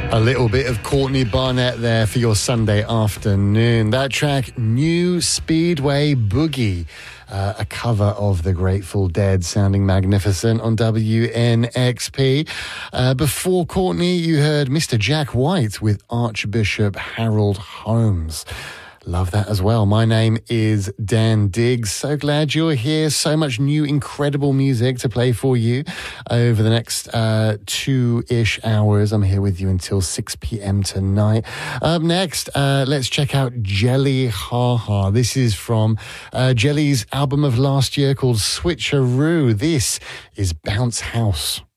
A little bit of Courtney Barnett there for your Sunday afternoon. That track, New Speedway Boogie, a cover of The Grateful Dead, sounding magnificent on WNXP. Before Courtney, you heard Mr. Jack White with Archbishop Harold Holmes. Love that as well. My name is Dan Diggs. So glad you're here. So much new, incredible music to play for you over the next 2-ish hours. I'm here with you until 6 p.m. tonight. Up next, let's check out Jelly Ha Ha. This is from Jelly's album of last year called Switcheroo. This is Bounce House.